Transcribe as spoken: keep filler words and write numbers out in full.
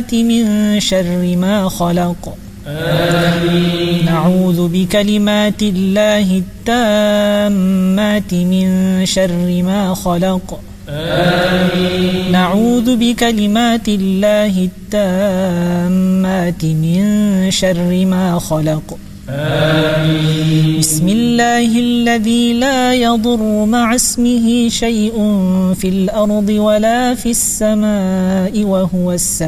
من شر ما خلق. آمين. نعوذ بكلمات الله التامات من شر ما خلق. آمين. نعوذ بكلمات الله التامات من شر ما خلق. آمين. بسم الله الذي لا يضر مع اسمه شيء في الأرض ولا في السماء وهو السميع